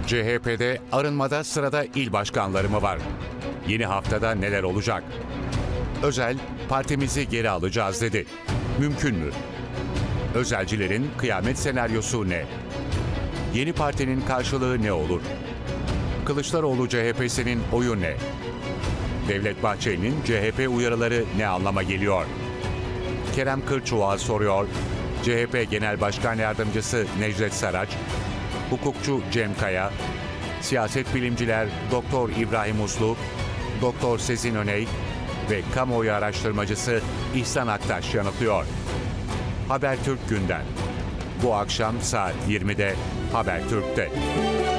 CHP'de arınmada sırada il başkanları mı var? Yeni haftada neler olacak? Özel, partimizi geri alacağız dedi. Mümkün mü? Özelcilerin kıyamet senaryosu ne? Yeni partinin karşılığı ne olur? Kılıçdaroğlu CHP'sinin oyu ne? Devlet Bahçeli'nin CHP uyarıları ne anlama geliyor? Kerem Kırçuval soruyor. CHP Genel Başkan Yardımcısı Necdet Saraç, hukukçu Cem Kaya, siyaset bilimciler Doktor İbrahim Uslu, Doktor Sezin Öney ve kamuoyu araştırmacısı İhsan Aktaş yanıtlıyor. Habertürk gündem. Bu akşam saat 20'de Habertürk'te.